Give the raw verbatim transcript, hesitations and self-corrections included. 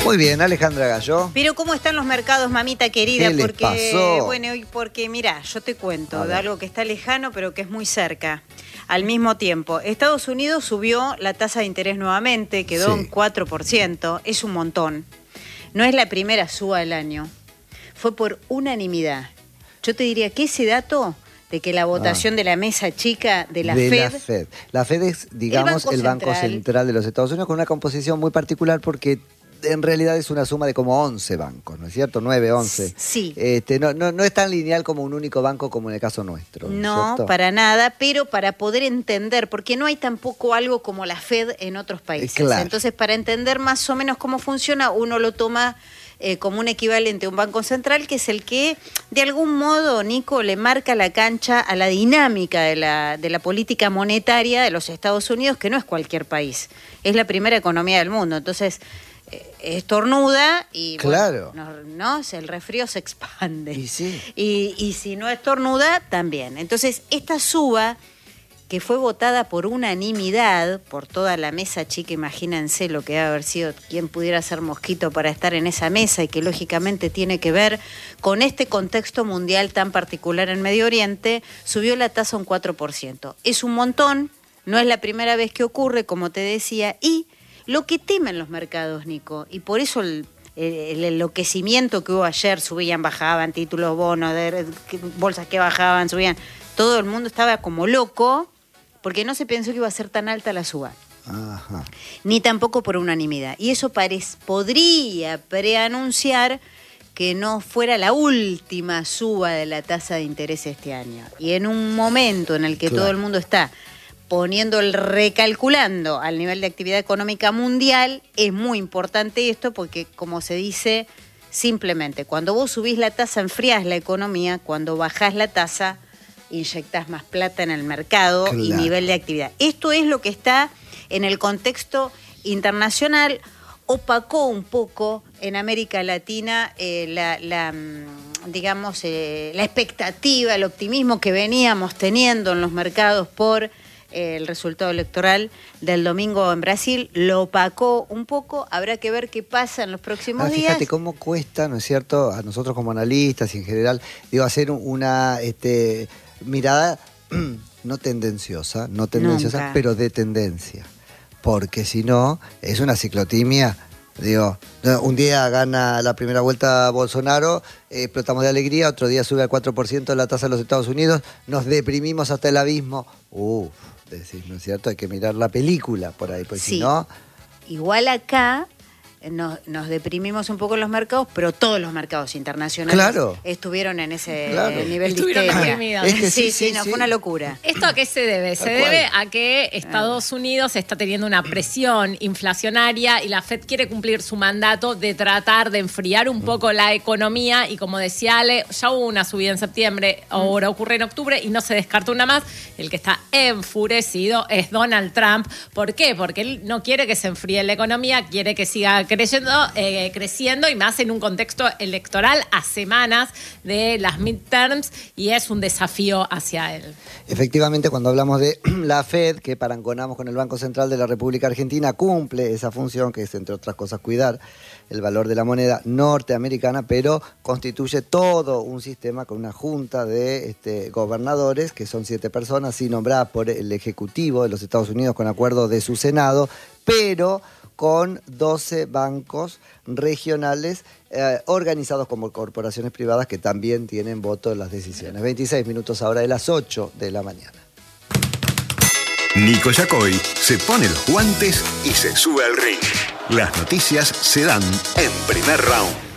Muy bien, Alejandra Gallo. Pero ¿cómo están los mercados, mamita querida? ¿Qué les porque, pasó? Bueno, porque mirá, yo te cuento A de ver. algo que está lejano, pero que es muy cerca. Al mismo tiempo, Estados Unidos subió la tasa de interés nuevamente, quedó Sí. en cuatro por ciento, es un montón. No es la primera suba del año, fue por unanimidad. Yo te diría que ese dato de que la votación Ah. de la mesa chica de la de Fed... la Fed. La Fed es, digamos, Banco el Banco Central. Central de los Estados Unidos, con una composición muy particular porque en realidad es una suma de como once bancos, ¿no es cierto? nueve, once. Sí. Este, no, no, no es tan lineal como un único banco como en el caso nuestro. ¿no es No, cierto? para nada, pero para poder entender, porque no hay tampoco algo como la Fed en otros países. Claro. Entonces, para entender más o menos cómo funciona, uno lo toma eh, como un equivalente a un banco central, que es el que, de algún modo, Nico, le marca la cancha a la dinámica de la, de la política monetaria de los Estados Unidos, que no es cualquier país, es la primera economía del mundo. Entonces, eh, estornuda y, Claro. bueno, no, no, el resfrío se expande. Y sí. Y, y si no estornuda, también. Entonces, esta suba, que fue votada por unanimidad, por toda la mesa chica, imagínense lo que debe haber sido, quién pudiera ser mosquito para estar en esa mesa, y que lógicamente tiene que ver con este contexto mundial tan particular en Medio Oriente, subió la tasa un cuatro por ciento. Es un montón, no es la primera vez que ocurre, como te decía, y lo que temen los mercados, Nico, y por eso el el enloquecimiento que hubo ayer, subían, bajaban, títulos, bonos, de, bolsas que bajaban, subían, todo el mundo estaba como loco, porque no se pensó que iba a ser tan alta la suba, Ajá. ni tampoco por unanimidad. Y eso parec- podría preanunciar que no fuera la última suba de la tasa de interés este año. Y en un momento en el que Claro. todo el mundo está poniendo el recalculando al nivel de actividad económica mundial, es muy importante esto porque, como se dice, simplemente cuando vos subís la tasa enfriás la economía, cuando bajás la tasa inyectás más plata en el mercado y Claro. nivel de actividad. Esto es lo que está en el contexto internacional. Opacó un poco en América Latina eh, la, la, mm, digamos, eh, la expectativa, el optimismo que veníamos teniendo en los mercados por el resultado electoral del domingo en Brasil. Lo opacó un poco, habrá que ver qué pasa en los próximos Ah, días. fíjate cómo cuesta, ¿no es cierto?, a nosotros como analistas y en general, digo, hacer una este, mirada no tendenciosa, no tendenciosa, Nunca. pero de tendencia. Porque si no, es una ciclotimia. Digo, un día gana la primera vuelta Bolsonaro, eh, explotamos de alegría, otro día sube al cuatro por ciento la tasa de los Estados Unidos, nos deprimimos hasta el abismo. Uf, decís, ¿no es cierto? Hay que mirar la película por ahí, porque Sí. si no... Igual acá eh, nos, nos deprimimos un poco en los mercados, pero todos los mercados internacionales Claro. estuvieron en ese Claro. eh, nivel Estuvieron de histeria. deprimidos. Es que sí, sí, sí, sí, no, sí. fue una locura. ¿Esto a qué se debe? Se Tal debe cual. a que Estados Unidos está teniendo una presión inflacionaria y la Fed quiere cumplir su mandato de tratar de enfriar un poco la economía, y como decía Ale, ya hubo una subida en septiembre, ahora ocurre en octubre y no se descarta una más. El que está enfurecido es Donald Trump. ¿Por qué? Porque él no quiere que se enfríe la economía, quiere que siga creciendo, eh, creciendo y más en un contexto electoral a semanas de las midterms, y es un desafío hacia él. Efectivamente, cuando hablamos de la Fed, que parangonamos con el Banco Central de la República Argentina, cumple esa función, que es, entre otras cosas, cuidar el valor de la moneda norteamericana, pero constituye todo un sistema con una junta de este, gobernadores, que son siete personas, sí, nombradas por el Ejecutivo de los Estados Unidos con acuerdo de su Senado, pero con doce bancos regionales eh, organizados como corporaciones privadas que también tienen voto en las decisiones. veintiséis minutos ahora de las ocho de la mañana. Nico Yacoy se pone los guantes y se sube al ring. Las noticias se dan en Primer Round.